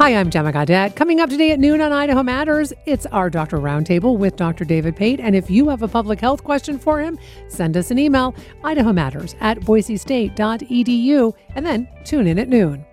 Hi, I'm Gemma Gaudette. Coming up today at noon on Idaho Matters, it's our Doctor Roundtable with Dr. David Pate. And if you have a public health question for him, send us an email, idahomatters@boisestate.edu, and then tune in at noon.